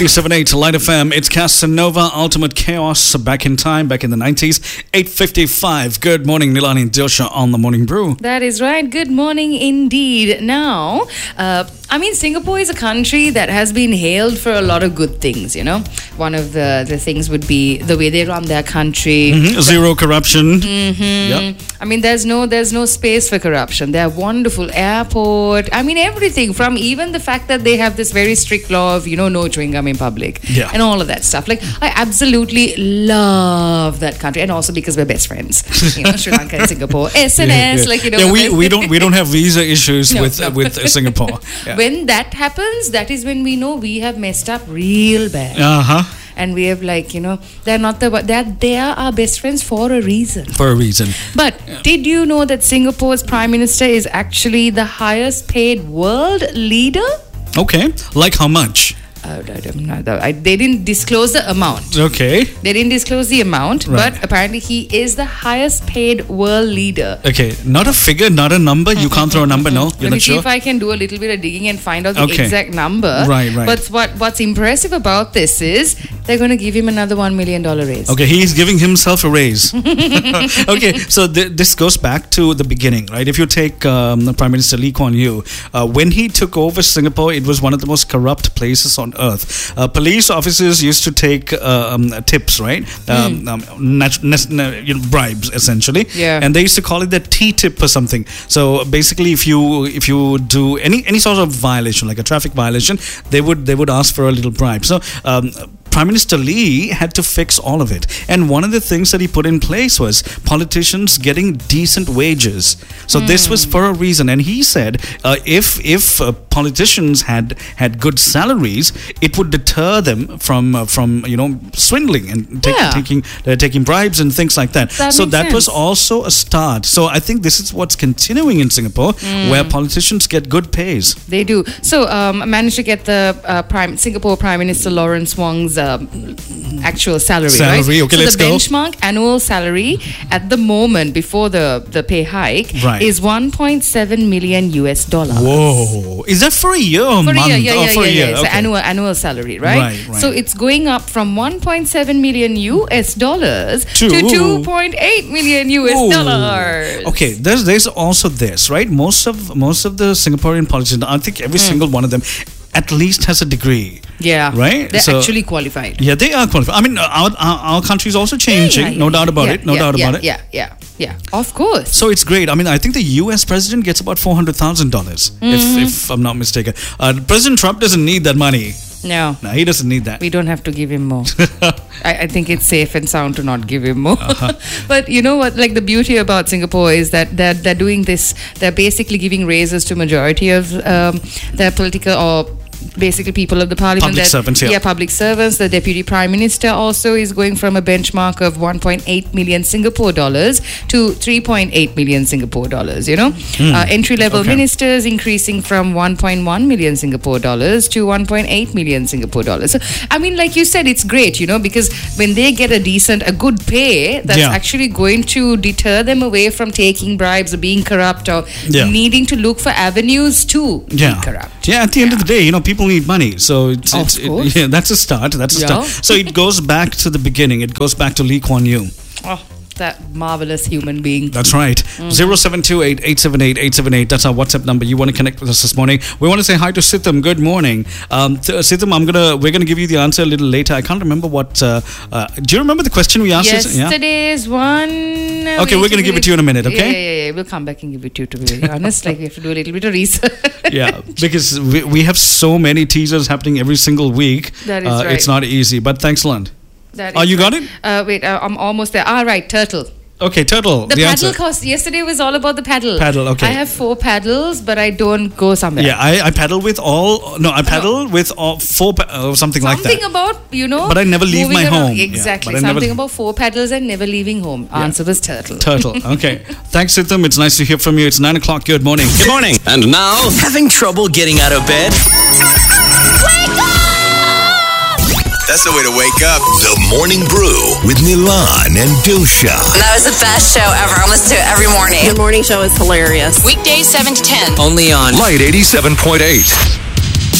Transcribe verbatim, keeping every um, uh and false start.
ninety-seven point eight Light F M. It's Casanova, Ultimate Chaos, back in time, back in the nineties. eight fifty-five. Good morning, Nilani and Dilsha on the Morning Brew. That is right. Good morning indeed. Now, uh, I mean, Singapore is a country that has been hailed for a lot of good things, you know. One of the, the things would be the way they run their country. Mm-hmm. Zero corruption. Mm-hmm. Yep. I mean, there's no there's no space for corruption. They have wonderful airport. I mean, everything from even the fact that they have this very strict law of, you know, no chewing gum in public. Yeah. And all of that stuff. Like, I absolutely love that country. And also because we're best friends. You know, Sri Lanka and Singapore. S N S, yeah, yeah. like, you know. Yeah, we, we don't we don't have visa issues No, with no. Uh, with uh, Singapore. Yeah. When that happens, that is when we know we have messed up real bad. Uh-huh. And we have, like, you know, they're not the they're they are our best friends for a reason. For a reason. But Yeah. did you know that Singapore's Prime Minister is actually the highest paid world leader? Okay. Like how much? Uh, I don't know. I, they didn't disclose the amount. Okay. They didn't disclose the amount, Right. but apparently he is the highest paid world leader. Okay. Not a figure, not a number. You can't throw a number, no? You're Let me not see sure? if I can do a little bit of digging and find out the Okay. exact number. Right, right. But what what's impressive about this is they're going to give him another one million dollar raise. Okay, he's giving himself a raise. Okay, so th- this goes back to the beginning, right? If you take um, Prime Minister Lee Kuan Yew, uh, when he took over Singapore, it was one of the most corrupt places on earth. Uh, police officers used to take uh, um, tips, right? Um, um, nat- nat- nat- you know, bribes, essentially. Yeah. And they used to call it the T-tip or something. So basically, if you if you do any any sort of violation, like a traffic violation, they would they would ask for a little bribe. So. Um, Prime Minister Lee had to fix all of it. And one of the things that he put in place was politicians getting decent wages. So mm. this was for a reason. And he said uh, if if uh, politicians had had good salaries, it would deter them from uh, from you know swindling and take, Yeah. taking uh, taking bribes and things like that. That so makes that was sense. also a start. So I think this is what's continuing in Singapore, Mm. where politicians get good pays. They do. So um, I managed to get the uh, Prime Singapore Prime Minister Lawrence Wong's um, actual salary, Salary, right? okay, so let's the go. benchmark annual salary at the moment before the, the pay hike Right. is one point seven million U S dollars. Whoa! Is that for a year or a For a month? year, yeah, Oh, yeah, for yeah, a yeah. year. It's Okay. the annual annual salary, right? Right, right. So it's going up from one point seven million U S dollars To- to two point eight million U S Ooh. dollars. Okay, there's there's also this, right? Most of most of the Singaporean politicians, I think every single one of them, at least has a degree. Yeah, Right? They're So- actually qualified. Yeah, they are qualified. I mean, our our, our country is also changing, Yeah, yeah, no yeah, doubt about yeah, it. No yeah, doubt yeah, about it. Yeah, yeah, yeah. Of course. So it's great. I mean, I think the U S president gets about four hundred thousand dollars, Mm-hmm. if if I'm not mistaken. Uh, President Trump doesn't need that money. No. No, he doesn't need that. We don't have to give him more. I, I think it's safe and sound to not give him more. Uh-huh. But you know what? Like, the beauty about Singapore is that they're, they're doing this. They're basically giving raises to majority of um, their political or basically people of the parliament. Public that, servants, yeah. public servants. The deputy prime minister also is going from a benchmark of one point eight million Singapore dollars to three point eight million Singapore dollars. You know, uh, entry level Okay. ministers increasing from one point one million Singapore dollars to one point eight million Singapore dollars. So, I mean, like you said, it's great, you know, because when they get a decent, a good pay, that's Yeah. actually going to deter them away from taking bribes or being corrupt or Yeah. needing to look for avenues to Yeah. be corrupt. Yeah, at the end of the day, you know, people need money. So it's, Of it's it- course. yeah, that's a start. That's a Yeah. start. So it goes back to the beginning. It goes back to Lee Kuan Yew. Oh, that marvelous human being. That's right. zero seven two eight, eight seven eight, eight seven eight. That's our WhatsApp number. You want to connect with us this morning. We want to say hi to Sitham. Good morning. Um, th- Sitham, I'm gonna we're gonna give you the answer a little later. I can't remember what. Uh, uh, do you remember the question we asked? Yes. Yeah. Yesterday's one. Okay, we're gonna give it to you in a minute. Yeah, Okay. yeah, yeah, yeah. We'll come back and give it to you. To be very honest, like we have to do a little bit of research. Yeah, because we, we have so many teasers happening every single week. That is uh, right. It's not easy, but thanks a lot. That Oh, is you got right. it? Uh, wait, uh, I'm almost there. Ah, right, turtle. Okay, turtle. The, The, paddle answer. cost. Yesterday was all about the paddle. Paddle, okay. I have four paddles, but I don't go somewhere. Yeah, I, I paddle with all. No, I paddle with all four pa- uh, something, like Something that. about, you know. But I never leave moving my around. home. Yeah, Exactly. but I never- Something about four paddles and never leaving home. Answer was turtle. Turtle. Okay. Thanks, Sitham. It's nice to hear from you. It's nine o'clock. Good morning. Good morning. And now, having trouble getting out of bed? That's the way to wake up. The Morning Brew with Nilan and Dilsha. That was the best show ever. I listen to it every morning. The morning show is hilarious. Weekdays seven to ten. Only on Light eighty-seven point eight.